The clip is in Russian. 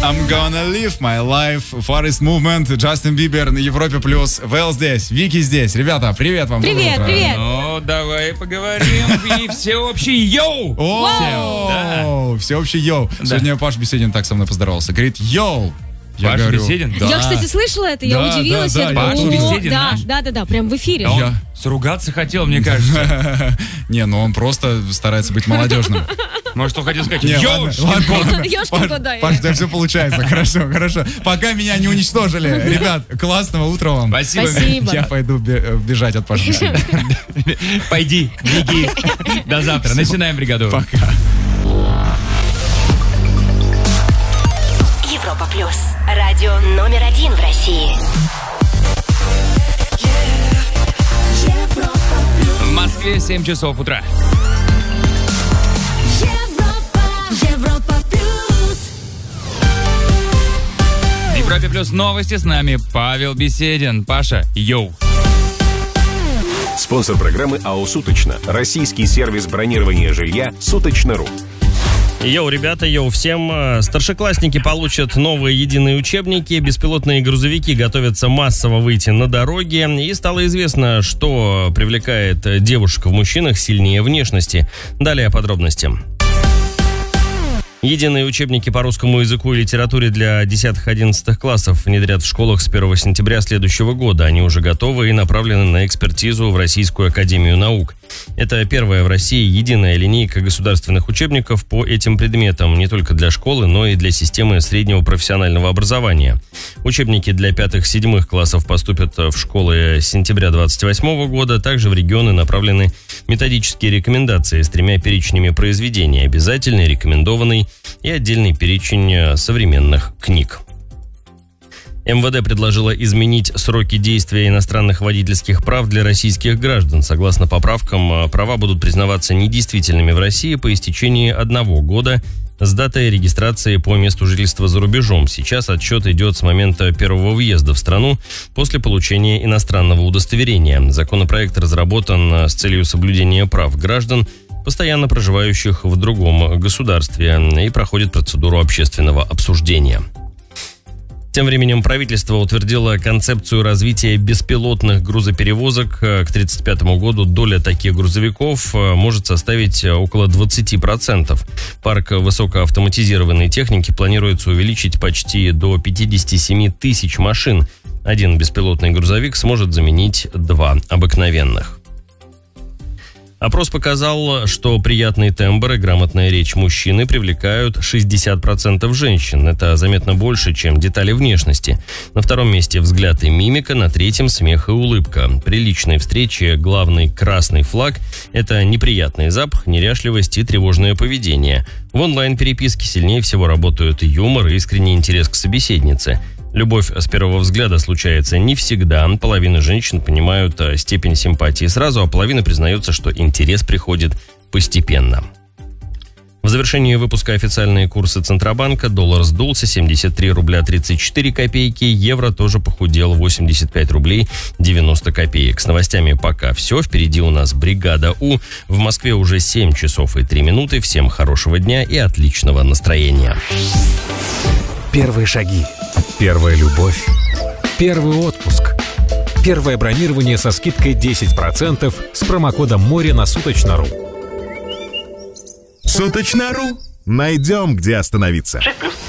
I'm gonna live my life. Forest Movement, Джастин Бибер на Европе плюс. Вэл здесь, Вики здесь. Ребята, привет вам. Привет, привет. Ну, давай поговорим. И всеобщий йоу. О, всеобщий йоу. Сегодня Паш Беседин так со мной поздоровался. Говорит, йоу. Паш Беседин? Да. Я, кстати, слышала это, я удивилась. Да, Паш Беседин Да, прям в эфире. Он сругаться хотел, мне кажется. Не, ну он просто старается быть молодежным. Может, он хотел сказать, Не, йоу, ладно. Ёшкин-кот, да. Паш, у тебя все получается. Хорошо. Пока меня не уничтожили. Ребят, классного утра вам. Спасибо. Я пойду бежать от Паши Беседина. Пойди, беги. До завтра. Начинаем бригаду. Пока. Европа плюс. Радио номер 1 в России. В Москве 7 часов утра. Европа плюс. В Европе плюс новости с нами Павел Беседин. Паша, йоу. Спонсор программы АО «Суточно». Российский сервис бронирования жилья «Суточно.ру». Йоу, ребята, йоу всем. Старшеклассники получат новые единые учебники, беспилотные грузовики готовятся массово выйти на дороги, и стало известно, что привлекает девушек в мужчинах сильнее внешности. Далее подробности. Единые учебники по русскому языку и литературе для 10-11 классов внедрят в школах с 1 сентября следующего года. Они уже готовы и направлены на экспертизу в Российскую академию наук. Это первая в России единая линейка государственных учебников по этим предметам не только для школы, но и для системы среднего профессионального образования. Учебники для 5-7 классов поступят в школы с сентября 2028 года. Также в регионы направлены методические рекомендации с 3 перечнями произведений: обязательный, рекомендованный и отдельный перечень современных книг. МВД предложило изменить сроки действия иностранных водительских прав для российских граждан. Согласно поправкам, права будут признаваться недействительными в России по истечении 1 года с датой регистрации по месту жительства за рубежом. Сейчас отсчет идет с момента первого въезда в страну после получения иностранного удостоверения. Законопроект разработан с целью соблюдения прав граждан, постоянно проживающих в другом государстве, и проходит процедуру общественного обсуждения. Тем временем правительство утвердило концепцию развития беспилотных грузоперевозок. К 1935 году доля таких грузовиков может составить около 20%. Парк высокоавтоматизированной техники планируется увеличить почти до 57 тысяч машин. Один беспилотный грузовик сможет заменить 2 обыкновенных. Опрос показал, что приятный тембр и грамотная речь мужчины привлекают 60% женщин. Это заметно больше, чем детали внешности. На втором месте взгляд и мимика, на третьем смех и улыбка. При личной встрече главный красный флаг – это неприятный запах, неряшливость и тревожное поведение. В онлайн-переписке сильнее всего работают юмор и искренний интерес к собеседнице. Любовь с первого взгляда случается не всегда. Половина женщин понимают степень симпатии сразу, а половина признается, что интерес приходит постепенно. В завершении выпуска официальные курсы Центробанка. Доллар сдулся, 73 рубля 34 копейки. Евро тоже похудел, 85 рублей 90 копеек. С новостями пока все. Впереди у нас бригада У. В Москве уже 7 часов и 3 минуты. Всем хорошего дня и отличного настроения. Первые шаги. Первая любовь. Первый отпуск. Первое бронирование со скидкой 10% с промокодом МОРЕ на Суточно.ру. Суточно.ру. Найдем, где остановиться. 6+.